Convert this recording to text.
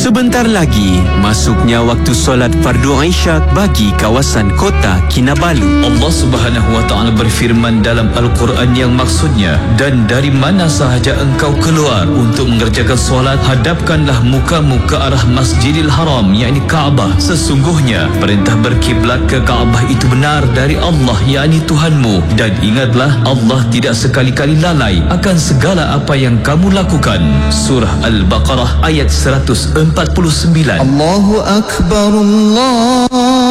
Sebentar lagi, masuknya waktu solat fardu Isyak bagi kawasan kota Kinabalu. Allah Subhanahu wa taala berfirman dalam Al-Quran yang maksudnya, dan dari mana sahaja engkau keluar untuk mengerjakan solat, hadapkanlah mukamu ke arah Masjidil Haram, yakni Kaabah. Sesungguhnya perintah berkiblat ke Kaabah itu benar dari Allah, yakni Tuhanmu. Dan ingatlah, Allah tidak sekali-kali lalai akan segala apa yang kamu lakukan. Surah Al-Baqarah ayat 149. Allahu Akbar, Allah